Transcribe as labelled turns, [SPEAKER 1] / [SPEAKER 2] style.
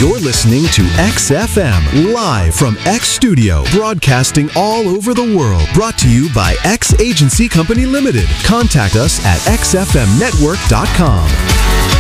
[SPEAKER 1] You're listening to XFM, live from X Studio, broadcasting all over the world. Brought to you by X Agency Company Limited. Contact us at xfmnetwork.com.